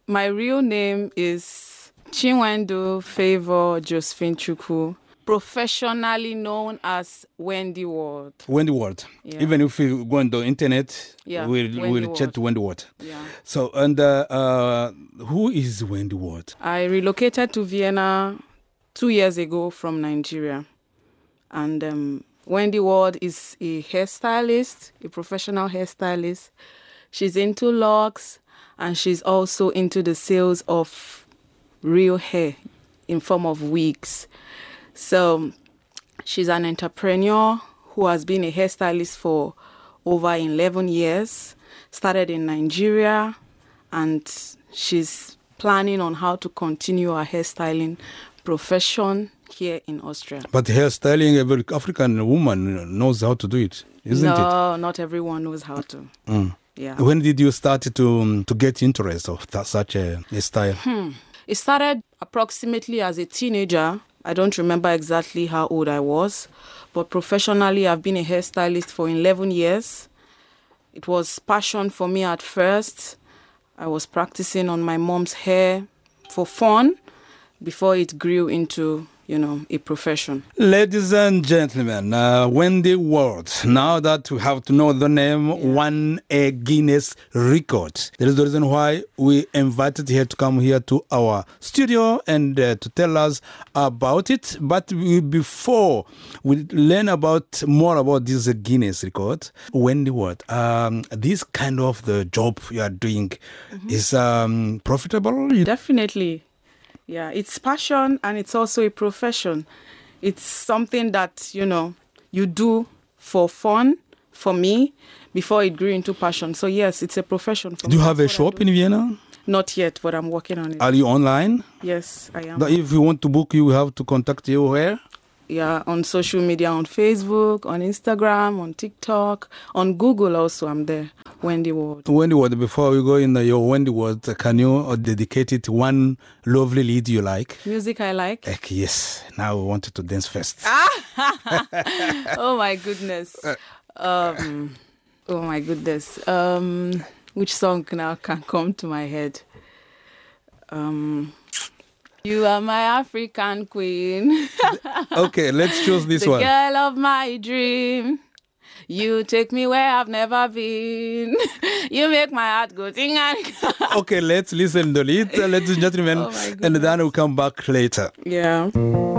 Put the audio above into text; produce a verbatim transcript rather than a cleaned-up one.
My real name is Chinwendu Favor Josephine Chukwu, professionally known as Wendy Ward. Wendy Ward. Yeah. Even if you go on the internet, yeah, we'll, Wendy we'll chat to Wendy Ward. Yeah. So, and uh, uh, who is Wendy Ward? I relocated to Vienna two years ago from Nigeria. And um, Wendy Ward is a hairstylist, a professional hairstylist. She's into locks, and she's also into the sales of real hair in form of wigs. So she's an entrepreneur who has been a hairstylist for over eleven years, started in Nigeria, and she's planning on how to continue her hairstyling profession here in Austria. But hairstyling, every African woman knows how to do it, isn't no, it? No, not everyone knows how to. Mm. Yeah. When did you start to um, to get interest of that, such a, a style? Hmm. It started approximately as a teenager. I don't remember exactly how old I was, but professionally I've been a hairstylist for eleven years. It was passion for me at first. I was practicing on my mom's hair for fun before it grew into, you know, a profession. Ladies and gentlemen, uh, Wendy Ward. Now that we have to know the name, yeah. won a Guinness record. That is the reason why we invited her to come here to our studio and uh, to tell us about it. But we, before we learn about more about this uh, Guinness record, Wendy Ward, um, this kind of the job you are doing mm-hmm. is um, profitable? Definitely. Yeah, it's passion and it's also a profession. It's something that, you know, you do for fun, for me, before it grew into passion. So yes, it's a profession for do me. Do you have a shop in Vienna? Not yet, but I'm working on it. Are you online? Yes, I am. But if you want to book, you have to contact you where? Yeah, on social media, on Facebook, on Instagram, on TikTok, on Google also, I'm there. Wendy Ward. Wendy Ward, before we go in the, your Wendy Ward, can you dedicate it one lovely lead you like? Music I like? Uh, yes. Now we wanted to dance first. Oh my goodness. Um, oh my goodness. Um, which song now can come to my head? Um... You are my African queen. Okay, let's choose this the one. The girl of my dream. You take me where I've never been. You make my heart go ting. Okay, let's listen to it, ladies and gentlemen, oh and then we'll come back later. Yeah.